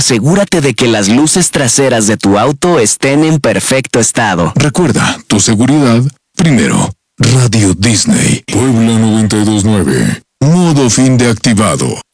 asegúrate de que las luces traseras de tu auto estén en perfecto estado. Recuerda, tu seguridad primero. Radio Disney, Puebla 92.9. Modo fin de activado.